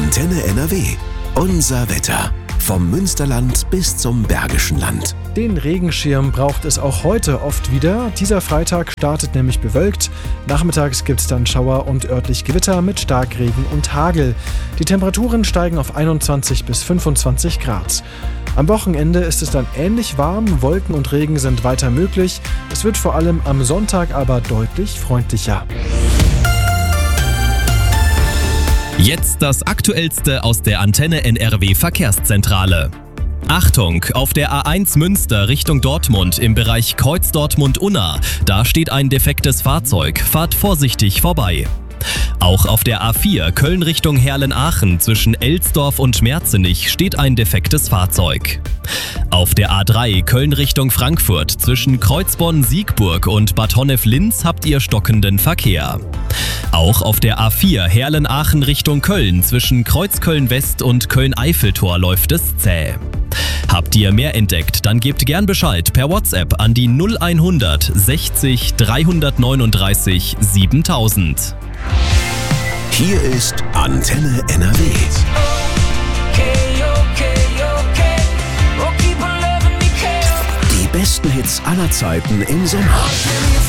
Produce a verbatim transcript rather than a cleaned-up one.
Antenne N R W. Unser Wetter. Vom Münsterland bis zum Bergischen Land. Den Regenschirm braucht es auch heute oft wieder. Dieser Freitag startet nämlich bewölkt. Nachmittags gibt es dann Schauer und örtlich Gewitter mit Starkregen und Hagel. Die Temperaturen steigen auf einundzwanzig bis fünfundzwanzig Grad. Am Wochenende ist es dann ähnlich warm. Wolken und Regen sind weiter möglich. Es wird vor allem am Sonntag aber deutlich freundlicher. Jetzt das Aktuellste aus der Antenne N R W Verkehrszentrale. Achtung, auf der A eins Münster Richtung Dortmund im Bereich Kreuz Dortmund-Unna. Da steht ein defektes Fahrzeug. Fahrt vorsichtig vorbei. Auch auf der A vier Köln Richtung Herlen-Aachen zwischen Elsdorf und Merzenich steht ein defektes Fahrzeug. Auf der A drei Köln Richtung Frankfurt zwischen Kreuzbonn-Siegburg und Bad Honnef-Linz habt ihr stockenden Verkehr. Auch auf der A vier Herlen-Aachen Richtung Köln zwischen Kreuzköln-West und Köln-Eiffeltor läuft es zäh. Habt ihr mehr entdeckt, dann gebt gern Bescheid per WhatsApp an die null hundert sechzig dreihundertneununddreißig siebentausend. Hier ist Antenne N R W. Die besten Hits aller Zeiten im Sommer.